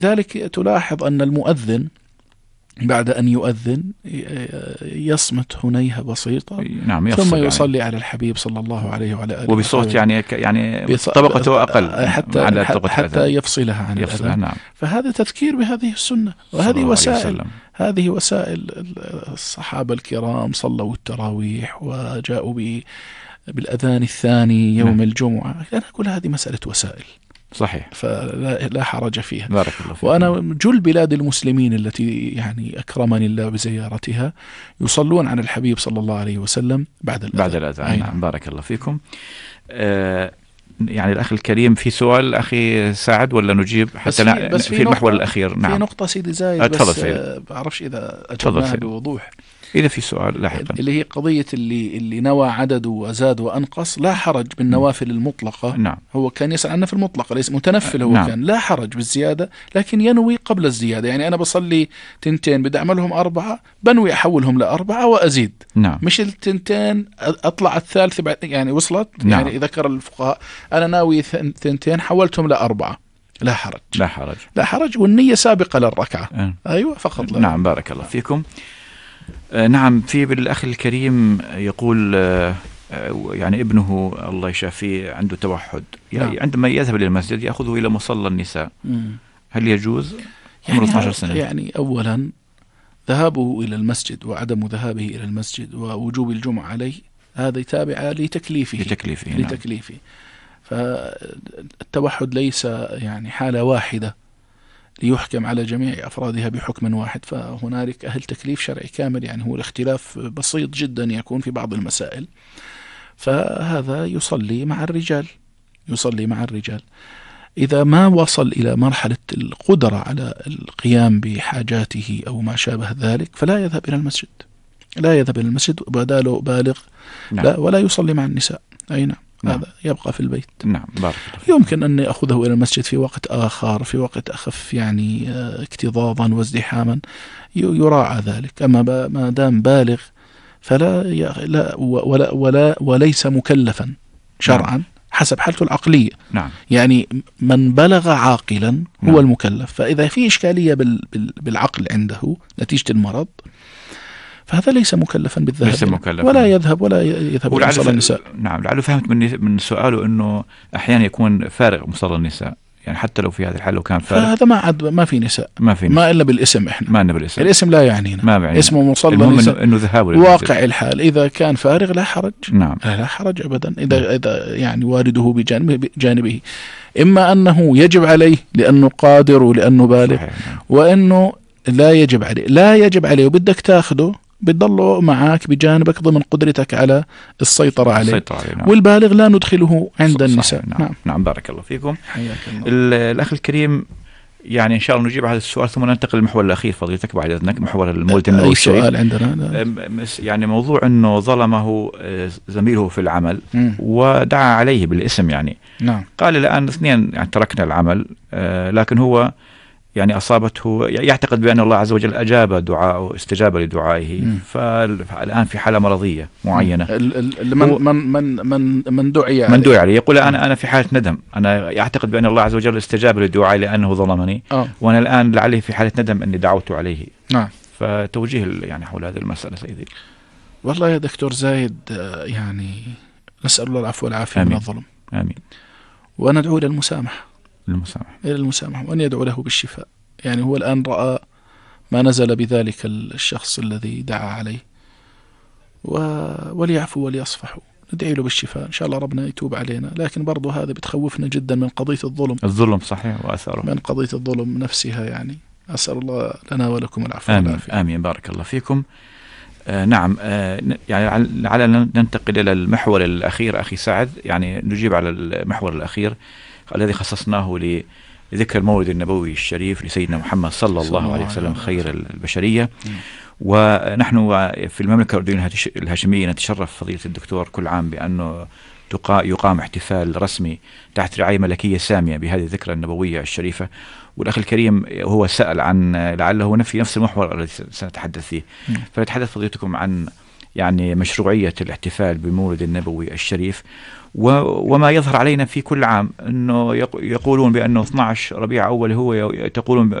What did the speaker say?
ذلك تلاحظ أن المؤذن بعد أن يؤذن يصمت هنيهة بسيطة، نعم، ثم يصلي يعني على الحبيب صلى الله عليه وعلى آله وبصوت يعني طبقته أقل حتى يفصلها عن الأذان. نعم. فهذا تذكير بهذه السنة، وهذه وسائل الصحابة الكرام صلوا التراويح وجاءوا بالأذان الثاني يوم الجمعة. أنا أقول هذه مسألة وسائل، صحيح، فلا حرج فيها. بارك الله فيك. وأنا جل بلاد المسلمين التي يعني أكرمني الله بزيارتها يصلون على الحبيب صلى الله عليه وسلم بعد الأذان. نعم، بارك الله فيكم. يعني الأخ الكريم في سؤال أخي سعد ولا نجيب حتى بس في المحور الأخير؟ نعم، في نقطة سيدي زايد بس بعرفش إذا أجبناها بوضوح. إذا في سؤال لاحقا، اللي هي قضية اللي نوى عدد وزاد وأنقص، لا حرج بالنوافل المطلقة. نعم. هو كان يسأل عنها في المطلقة، ليس متنفل هو. نعم. كان لا حرج بالزيادة، لكن ينوي قبل الزيادة. يعني أنا بصلي 2 بدي أعملهم 4، بنوي أحولهم ل4 وأزيد. نعم. مش 2 أطلع الثالث يعني وصلت. نعم. يعني ذكر الفقهاء أنا ناوي 2 حولتهم ل4، لا حرج، والنية سابقة للركعة. أيوة فقط. نعم، بارك الله فيكم. نعم، في بالأخ الكريم يقول يعني ابنه الله يشافيه عنده توحد، يعني عندما يذهب إلى المسجد يأخذه إلى مصلى النساء، هل يجوز؟ يعني 12 سنة. يعني أولا ذهابه إلى المسجد وعدم ذهابه إلى المسجد ووجوب الجمعة عليه هذا تابع لتكليفه. فالتوحد ليس يعني حالة واحدة ليحكم على جميع أفرادها بحكم واحد، فهنالك أهل تكليف شرعي كامل. يعني هو الاختلاف بسيط جدا يكون في بعض المسائل. فهذا يصلي مع الرجال. إذا ما وصل إلى مرحلة القدرة على القيام بحاجاته أو ما شابه ذلك فلا يذهب إلى المسجد، بداله بالغ. نعم. لا، ولا يصلي مع النساء. أي نعم. هذا يبقى في البيت. نعم، بارك الله. يمكن أن أخذه إلى المسجد في وقت آخر، في وقت أخف يعني اكتظاظا وازدحاما، يراعى ذلك. أما ما دام بالغ فلا وليس مكلفا شرعا. نعم. حسب حالته العقلية. نعم. يعني من بلغ عاقلا هو المكلف. فإذا في إشكالية بالعقل عنده نتيجة المرض فهذا ليس مكلفا بالذهاب، ولا يذهب إلى مصلى النساء. نعم، لعله فهمت من سؤاله أنه أحيانا يكون فارغ مصلى النساء، يعني حتى لو في هذه الحالة لو كان فارغ فهذا ما في نساء، ما إلا بالاسم. إحنا ما بالاسم. الاسم لا يعنينا، اسمه مصلى النساء. إنه ذهاب واقع الحال إذا كان فارغ لا حرج. نعم. لا حرج أبدا. إذا يعني والده بجانبه، إما أنه يجب عليه لأنه قادر ولأنه بالغ. صحيح. وأنه لا يجب عليه وبدك تاخده بتضله معك بجانبك ضمن قدرتك على السيطرة عليه. نعم. والبالغ لا ندخله عند النساء. نعم، بارك الله فيكم. الأخ الكريم، يعني إن شاء الله نجيب على هذا السؤال ثم ننتقل للمحور الأخير فضيلتك بعد إذنك، محور المولد النبوي الشريف. سؤال عندنا يعني موضوع أنه ظلمه زميله في العمل ودعا عليه بالاسم. يعني نعم. قال الآن 2 يعني تركنا العمل، لكن هو يعني أصابته، يعتقد بأن الله عز وجل أجاب دعاءه، استجاب لدعائه، فالآن في حالة مرضية معينة. من دعي عليه يقول أنا في حالة ندم، أنا يعتقد بأن الله عز وجل استجاب لدعائي لأنه ظلمني، وأنا الآن لعله في حالة ندم أني دعوت عليه. نعم. فتوجيه يعني حول هذه المسألة سيدي. والله يا دكتور زايد، يعني نسأل الله العفو والعافية من الظلم. آمين. وندعو إلى المسامحة، وأن يدعو له بالشفاء. يعني هو الآن رأى ما نزل بذلك الشخص الذي دعا عليه، وليعفو وليصفحوا، ندعي له بالشفاء إن شاء الله ربنا يتوب علينا. لكن برضو هذا بتخوفنا جدا من قضية الظلم صحيح وأثره، من قضية الظلم نفسها. يعني أسأل الله لنا ولكم العفو والعافية. آمين، بارك الله فيكم. نعم، يعني لعلنا ننتقل إلى المحور الأخير أخي سعد، يعني نجيب على المحور الأخير الذي خصصناه لذكر المولد النبوي الشريف لسيدنا محمد صلى الله عليه وسلم خير البشرية. ونحن في المملكة الأردنية الهاشمية نتشرف فضيلة الدكتور كل عام بأنه يقام احتفال رسمي تحت رعاية ملكية سامية بهذه الذكرى النبوية الشريفة. والأخ الكريم هو سأل عن لعله في نفس المحور الذي سنتحدث فيه، فنتحدث فضيلتكم عن يعني مشروعية الاحتفال بالمولد النبوي الشريف، وما يظهر علينا في كل عام أنه يقولون بأنه 12 ربيع أول هو تقولون